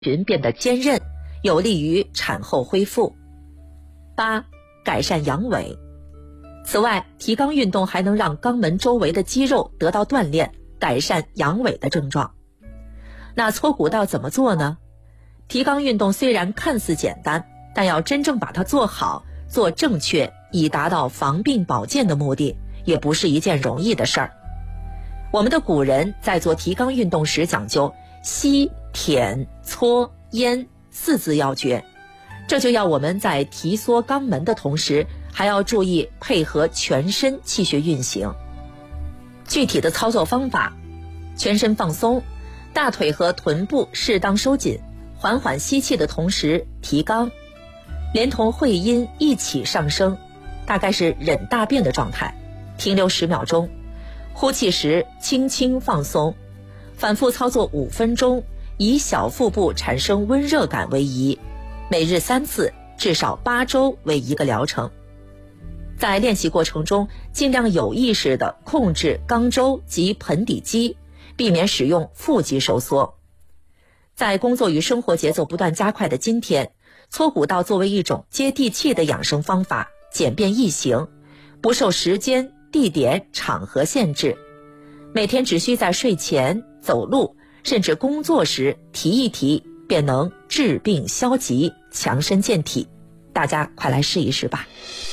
群变得坚韧，有利于产后恢复。8. 改善阳痿。此外，提肛运动还能让肛门周围的肌肉得到锻炼，改善阳痿的症状。那搓骨道怎么做呢？提肛运动虽然看似简单，但要真正把它做好、做正确，以达到防病保健的目的，也不是一件容易的事儿。我们的古人在做提肛运动时讲究吸、舔、搓、咽4字要诀，这就要我们在提缩肛门的同时，还要注意配合全身气血运行。具体的操作方法：全身放松，大腿和臀部适当收紧，缓缓吸气的同时提肛，连同会阴一起上升，大概是忍大便的状态，停留10秒钟。呼气时轻轻放松，反复操作5分钟，以小腹部产生温热感为宜，每日3次，至少8周为一个疗程。在练习过程中，尽量有意识地控制肛周及盆底肌，避免使用腹肌收缩。在工作与生活节奏不断加快的今天，搓骨道作为一种接地气的养生方法，简便易行，不受时间、地点、场合限制。每天只需在睡前、走路，甚至工作时提一提，便能治病消疾、强身健体。大家快来试一试吧。